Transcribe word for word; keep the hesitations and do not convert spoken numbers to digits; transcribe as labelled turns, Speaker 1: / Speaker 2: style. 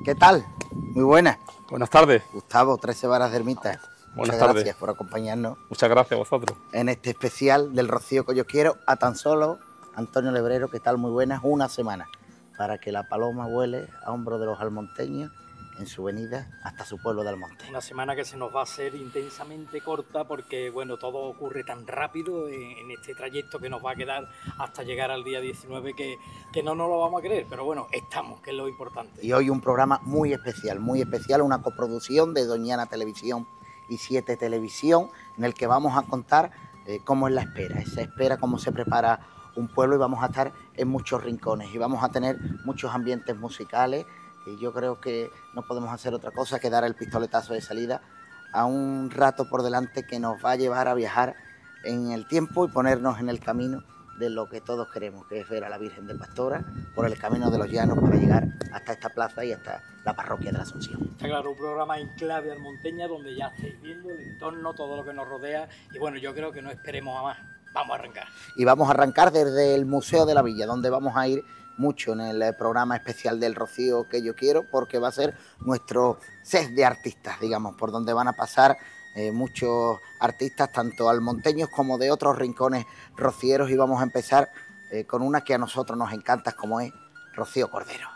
Speaker 1: ¿Qué tal? Muy buenas.
Speaker 2: Buenas tardes.
Speaker 1: Gustavo, trece varas de ermita.
Speaker 2: Buenas
Speaker 1: Muchas
Speaker 2: tardes.
Speaker 1: gracias por acompañarnos
Speaker 2: Muchas gracias a vosotros.
Speaker 1: en este especial del Rocío que yo quiero, a tan solo Antonio Lebrero. ¿Qué tal? Muy buenas. Una semana para que la paloma vuele a hombros de los almonteños en su venida hasta su pueblo de Almonte.
Speaker 3: Una semana que se nos va a hacer intensamente corta porque, bueno, todo ocurre tan rápido en, en este trayecto que nos va a quedar hasta llegar al día diecinueve que, que no nos lo vamos a creer, pero bueno, estamos, que es lo importante.
Speaker 1: Y hoy un programa muy especial, muy especial, una coproducción de Doñana Televisión y Siete Televisión, en el que vamos a contar eh, cómo es la espera, esa espera, cómo se prepara un pueblo, y vamos a estar en muchos rincones y vamos a tener muchos ambientes musicales. Y yo creo que no podemos hacer otra cosa que dar el pistoletazo de salida a un rato por delante que nos va a llevar a viajar en el tiempo y ponernos en el camino de lo que todos queremos, que es ver a la Virgen de Pastora por el camino de los llanos para llegar hasta esta plaza y hasta la parroquia de la Asunción.
Speaker 3: Está claro, un programa en clave almonteña donde ya estáis viendo el entorno, todo lo que nos rodea, y bueno, yo creo que no esperemos a más. Vamos a arrancar.
Speaker 1: Y vamos a arrancar desde el Museo de la Villa, donde vamos a ir mucho en el programa especial del Rocío que yo quiero, porque va a ser nuestro set de artistas, digamos, por donde van a pasar eh, muchos artistas, tanto almonteños como de otros rincones rocieros, y vamos a empezar eh, con una que a nosotros nos encanta, como es Rocío Cordero.